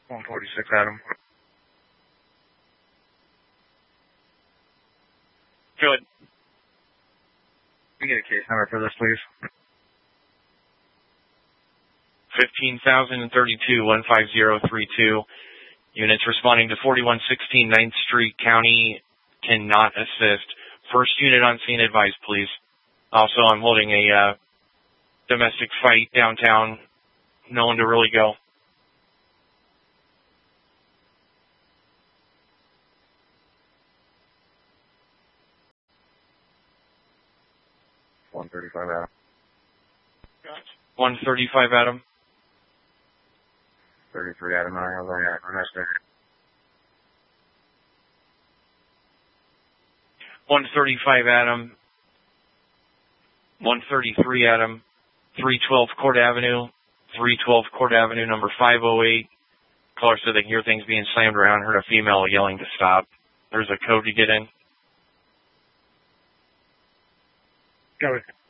146 Adam. Good. Can we get a case number for this, please? 15,032, 15032. Units responding to 4116 9th Street, County cannot assist. First unit on scene, advise, please. Also, I'm holding a domestic fight downtown. No one to really go. $135 Adam. 135 Adam. 33 Adam, I have that. Domestic. 135 Adam. 133 Adam. 312 Court Avenue. 312 Court Avenue, number 508. Caller said they can hear things being slammed around. Heard a female yelling to stop. There's a code to get in. Go ahead.